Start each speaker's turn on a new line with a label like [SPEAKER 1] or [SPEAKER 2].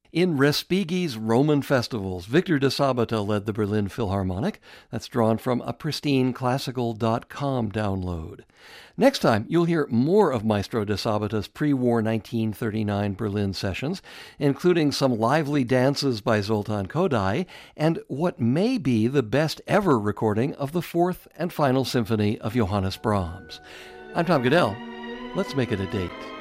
[SPEAKER 1] In Respighi's Roman festivals, Victor de Sabata led the Berlin Philharmonic. That's drawn from a pristine classical.com download. Next time, you'll hear more of Maestro de Sabata's pre-war 1939 Berlin sessions, including some lively dances by Zoltan Kodály and what may be the best ever recording of the Fourth and Final Symphony of Johannes Brahms. I'm Tom Goodell. Let's make it a date.